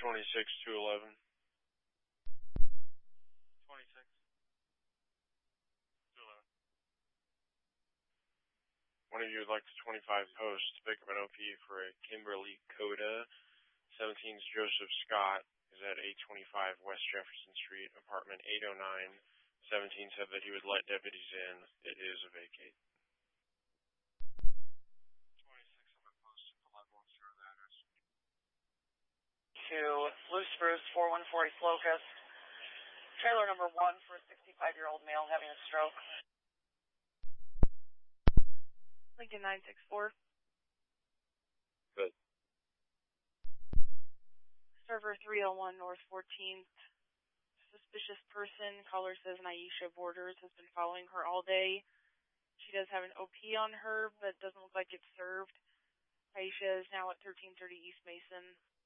26-211. 26. 211. One of you would like the 25 post to pick up an OP for a Kimberly Coda. 17's Joseph Scott is at 825 West Jefferson Street, apartment 809. 17 said that he would let deputies in. It is a vacate. 26 on my post. Provide 10 the address. To Blue Spruce, 4140 Locust. Trailer number 1 for a 65-year-old male having a stroke. Lincoln 964. Good. Server 301 North 14th. Suspicious person, caller says Naisha Borders has been following her all day. She does have an OP on her, but doesn't look like it's served. Aisha is now at 1330 East Mason.